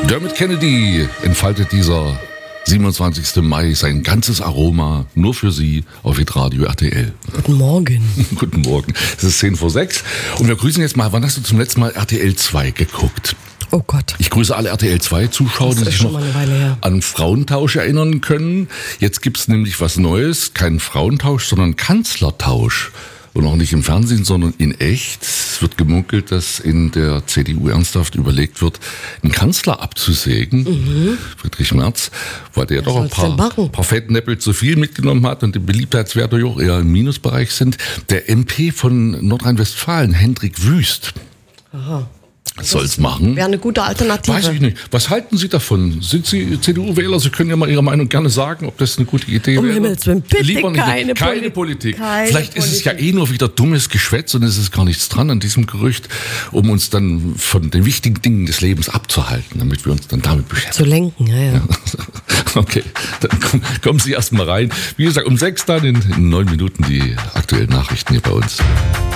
Dermot Kennedy entfaltet dieser 27. Mai sein ganzes Aroma nur für Sie auf Hitradio RTL. Guten Morgen. Guten Morgen. Es ist 10:06 und wir grüßen jetzt mal, wann hast du zum letzten Mal RTL 2 geguckt? Oh Gott. Ich grüße alle RTL 2-Zuschauer, die sich noch an Frauentausch erinnern können. Jetzt gibt's nämlich was Neues, keinen Frauentausch, sondern Kanzlertausch. Und auch nicht im Fernsehen, sondern in echt. Es wird gemunkelt, dass in der CDU ernsthaft überlegt wird, einen Kanzler abzusägen. Friedrich Merz, weil der doch ein paar Fettnäppel zu viel mitgenommen hat und die Beliebtheitswerte auch eher im Minusbereich sind. Der MP von Nordrhein-Westfalen, Hendrik Wüst, soll's machen. Wäre eine gute Alternative. Weiß ich nicht. Was halten Sie davon? Sind Sie CDU-Wähler? Sie können ja mal Ihre Meinung gerne sagen, ob das eine gute Idee wäre. Himmels Willen, bitte Lieber nicht. keine Politik. Keine Vielleicht ist es ja Politik. nur wieder dummes Geschwätz und es ist gar nichts dran an diesem Gerücht, um uns dann von den wichtigen Dingen des Lebens abzuhalten, damit wir uns dann damit beschäftigen. Zu lenken, ja. Okay, dann kommen Sie erst mal rein. Wie gesagt, um 6 dann in 9 Minuten die aktuellen Nachrichten hier bei uns.